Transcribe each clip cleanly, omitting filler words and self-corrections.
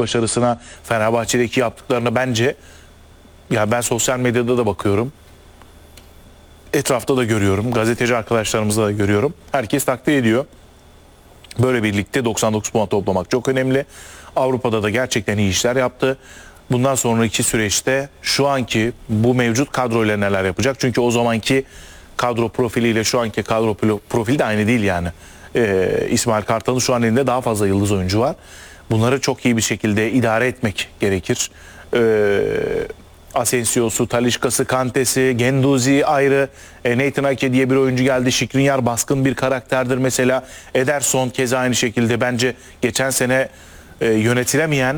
başarısına, Fenerbahçe'deki yaptıklarına bence, ya ben sosyal medyada da bakıyorum. Etrafta da görüyorum. Gazeteci arkadaşlarımızda da görüyorum. Herkes takdir ediyor. Böyle birlikte 99 puan toplamak çok önemli. Avrupa'da da gerçekten iyi işler yaptı. Bundan sonraki süreçte şu anki bu mevcut kadroyla neler yapacak? Çünkü o zamanki kadro profiliyle şu anki kadro profili de aynı değil yani. İsmail Kartal'ın şu an elinde daha fazla yıldız oyuncu var. Bunları çok iyi bir şekilde idare etmek gerekir. Asensio'su, Talisca'sı, Kante'si, Genduzi ayrı, Nathan Ake diye bir oyuncu geldi. Skriniar baskın bir karakterdir mesela. Ederson keza aynı şekilde bence geçen sene yönetilemeyen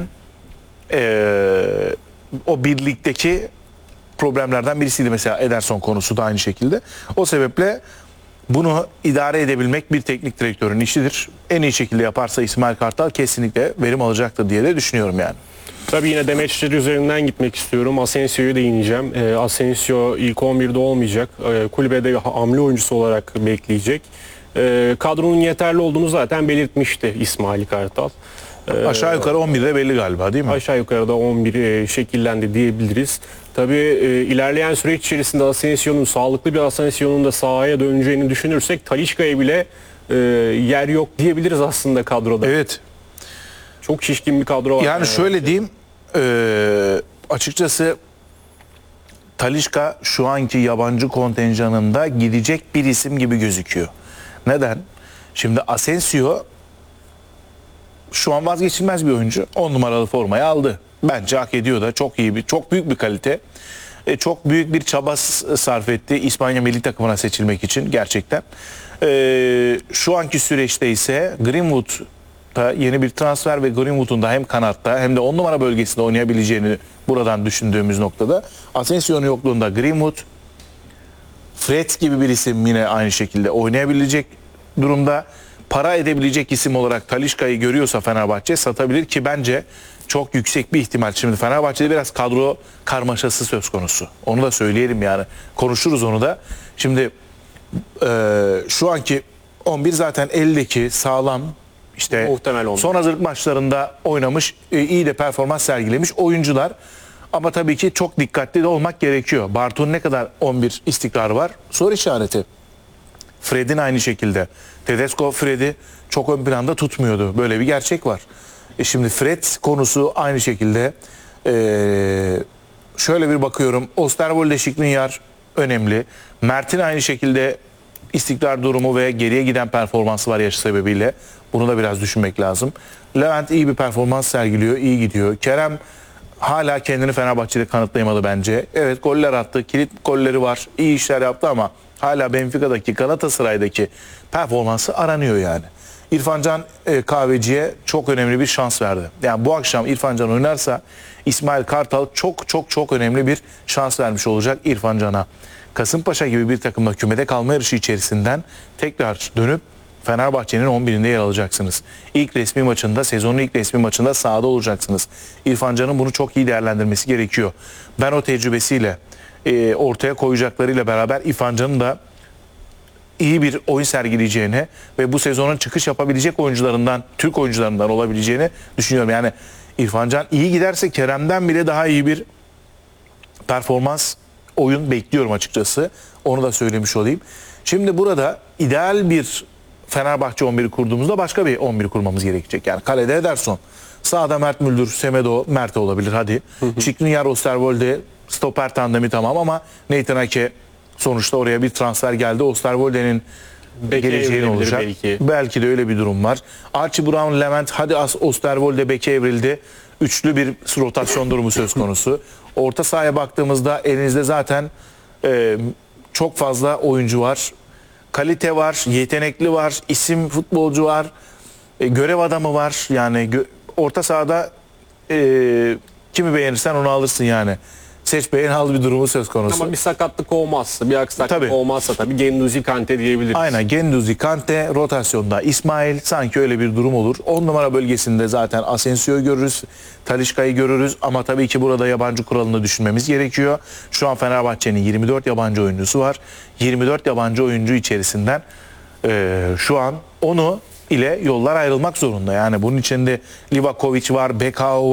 o birlikteki problemlerden birisiydi mesela Ederson konusu da aynı şekilde. O sebeple bunu idare edebilmek bir teknik direktörün işidir. En iyi şekilde yaparsa İsmail Kartal kesinlikle verim alacaktır diye de düşünüyorum yani. Tabii yine demeçleri üzerinden gitmek istiyorum. Asensio'yu değineceğim. Asensio ilk 11'de olmayacak. Kulübede hamle oyuncusu olarak bekleyecek. Kadronun yeterli olduğunu zaten belirtmişti İsmail Kartal. Aşağı yukarı 11'de belli galiba değil mi? Aşağı yukarıda 11 şekillendi diyebiliriz. Tabii ilerleyen süreç içerisinde Asensio'nun, sağlıklı bir Asensio'nun da sahaya döneceğini düşünürsek Talisca'ya bile yer yok diyebiliriz aslında kadroda. Evet. Çok şişkin bir kadro var. Yani şöyle diyeyim, açıkçası Talisca şu anki yabancı kontenjanında gidecek bir isim gibi gözüküyor. Neden? Şimdi Asensio şu an vazgeçilmez bir oyuncu. 10 numaralı formayı aldı. Bence hak ediyor da, çok iyi çok büyük bir kalite. Çok büyük bir çaba sarf etti İspanya milli takımına seçilmek için gerçekten. Şu anki süreçte ise Greenwood da yeni bir transfer ve Greenwood'un da hem kanatta hem de 10 numara bölgesinde oynayabileceğini buradan düşündüğümüz noktada Asensio'nun yokluğunda Greenwood, Fred gibi bir isim yine aynı şekilde oynayabilecek durumda. Para edebilecek isim olarak Talisca'yı görüyorsa Fenerbahçe satabilir ki bence çok yüksek bir ihtimal. Şimdi Fenerbahçe'de biraz kadro karmaşası söz konusu. Onu da söyleyelim yani. Konuşuruz onu da. Şimdi şu anki 11 zaten eldeki sağlam, işte son hazırlık maçlarında oynamış, iyi de performans sergilemiş oyuncular. Ama tabii ki çok dikkatli de olmak gerekiyor. Bartu'nun ne kadar 11 istikrarı var? Soru işareti. Fred'in aynı şekilde. Tedesco Fred'i çok ön planda tutmuyordu. Böyle bir gerçek var. Şimdi Fred konusu aynı şekilde. Şöyle bir bakıyorum. Osterwolde, Skriniar önemli. Mert'in aynı şekilde istikrar durumu ve geriye giden performansı var yaşı sebebiyle. Bunu da biraz düşünmek lazım. Levent iyi bir performans sergiliyor, iyi gidiyor. Kerem hala kendini Fenerbahçe'de kanıtlayamadı bence. Evet, goller attı, kilit golleri var, iyi işler yaptı ama hala Benfica'daki, Galatasaray'daki performansı aranıyor yani. İrfan Can Kahveci'ye çok önemli bir şans verdi. Yani bu akşam İrfan Can oynarsa İsmail Kartal çok önemli bir şans vermiş olacak İrfan Can'a. Kasımpaşa gibi bir takımla kümede kalma yarışı içerisinden tekrar dönüp Fenerbahçe'nin 11'inde yer alacaksınız. İlk resmi maçında, sezonun ilk resmi maçında sahada olacaksınız. İrfan Can'ın bunu çok iyi değerlendirmesi gerekiyor. Ben o tecrübesiyle, ortaya koyacaklarıyla beraber İrfan Can'ın da iyi bir oyun sergileyeceğini ve bu sezonun çıkış yapabilecek oyuncularından, Türk oyuncularından olabileceğini düşünüyorum. Yani İrfan Can iyi giderse Kerem'den bile daha iyi bir performans, oyun bekliyorum açıkçası. Onu da söylemiş olayım. Şimdi burada ideal bir Fenerbahçe 11'i kurduğumuzda başka bir 11 kurmamız gerekecek. Yani kalede Ederson, sağda Mert Müldür, Semedo, Mert olabilir hadi. Skriniar, Osterwolde, stoper tandemi tamam ama Nathan Ake sonuçta oraya bir transfer geldi. Osterwolde'nin geleceği olacak. Belki de öyle bir durum var. Archie Brown, Levent, hadi Osterwolde beke evrildi. Üçlü bir rotasyon durumu söz konusu. Orta sahaya baktığımızda elinizde zaten çok fazla oyuncu var. Kalite var, yetenekli var, isim futbolcu var, görev adamı var. Yani orta sahada kimi beğenirsen onu alırsın yani. Seç beğen al bir durumu söz konusu. Ama bir sakatlık olmazsa, bir aksaklık olmazsa tabii Genduzi, Kante diyebiliriz. Aynen, Genduzi, Kante, rotasyonda İsmail, sanki öyle bir durum olur. 10 numara bölgesinde zaten Asensio'yu görürüz, Talisca'yı görürüz ama tabii ki burada yabancı kuralını düşünmemiz gerekiyor. Şu an Fenerbahçe'nin 24 yabancı oyuncusu var. 24 yabancı oyuncu içerisinden şu an onu ile yollar ayrılmak zorunda. Yani bunun içinde Livakovic var, Bekao